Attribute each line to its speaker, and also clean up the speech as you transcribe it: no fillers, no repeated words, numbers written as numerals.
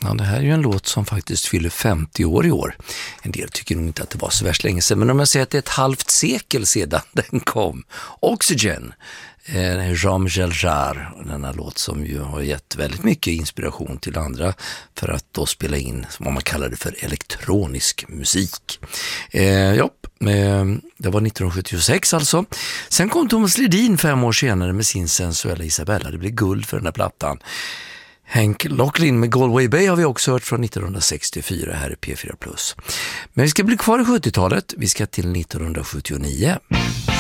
Speaker 1: Ja, det här är ju en låt som faktiskt fyller 50 år i år. En del tycker nog inte att det var så värst länge sedan, men om jag säger att det är ett halvt sekel sedan den kom. Oxygen, Jean-Michel Jarre, denna låt som ju har gett väldigt mycket inspiration till andra för att då spela in vad man kallar det för elektronisk musik. Det var 1976 alltså. Sen kom Thomas Ledin 5 år senare med sin sensuella Isabella. Det blev guld för den här plattan. Hank Locklin med Galway Bay har vi också hört från 1964 här i P4+. Men vi ska bli kvar i 70-talet. Vi ska till 1979.